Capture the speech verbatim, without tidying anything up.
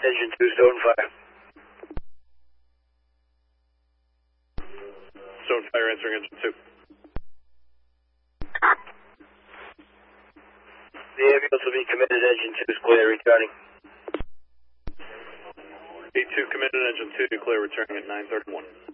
Engine two, Stonefire. Stonefire answering Engine two. The ambulance will be committed, Engine two is clear, returning. A two committed, Engine two, clear, returning at nine thirty-one.